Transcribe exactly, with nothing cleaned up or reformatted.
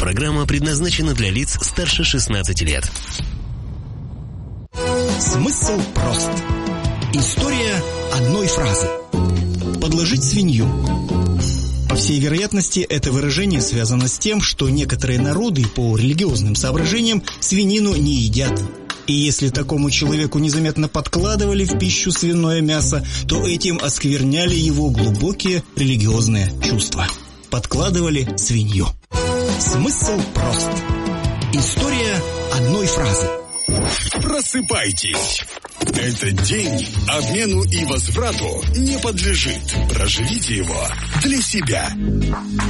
программа предназначена для лиц старше шестнадцати лет. Смысл прост. История одной фразы. Подложить свинью. По всей вероятности, это выражение связано с тем, что некоторые народы по религиозным соображениям свинину не едят. И если такому человеку незаметно подкладывали в пищу свиное мясо, то этим оскверняли его глубокие религиозные чувства. Подкладывали свинью. Смысл прост. История одной фразы. Просыпайтесь! Этот день обмену и возврату не подлежит. Проживите его для себя.